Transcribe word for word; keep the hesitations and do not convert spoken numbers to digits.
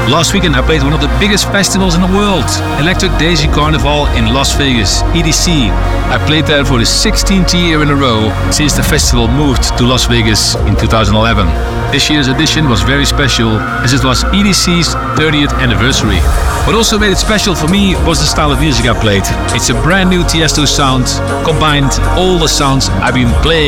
Last weekend I played one of the biggest festivals in the world, Electric Daisy Carnival in Las Vegas, E D C. I played there for the sixteenth year in a row since the festival moved to Las Vegas in two thousand eleven. This year's edition was very special as it was E D C's thirtieth anniversary. What also made it special for me was the style of music I played. It's a brand new Tiesto sound, combined all the sounds I've been playing